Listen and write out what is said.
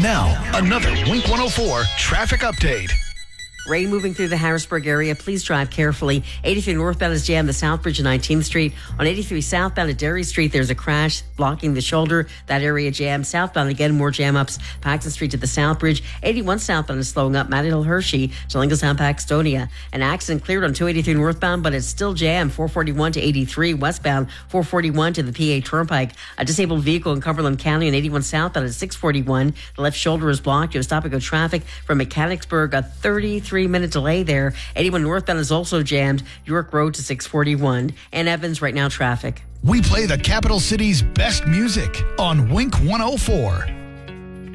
Now, another Wink 104 traffic update. Rain moving through the Harrisburg area. Please drive carefully. 83 northbound is jammed, the South Bridge at 19th Street. On 83 southbound at Derry Street, there's a crash blocking the shoulder. That area jammed. Southbound, again, more jam-ups. Paxton Street to the South Bridge. 81 southbound is slowing up. Matty Hill Hershey to Lincolnstown Paxtonia. An accident cleared on 283 northbound, but it's still jammed. 441 to 83 westbound. 441 to the PA Turnpike. A disabled vehicle in Cumberland County on 81 southbound at 641. The left shoulder is blocked. You have stop-and-go traffic from Mechanicsburg. A 33-minute delay there. 81 northbound is also jammed. York Road to 641. And Evans, right now, traffic. We play the capital city's best music on Wink 104.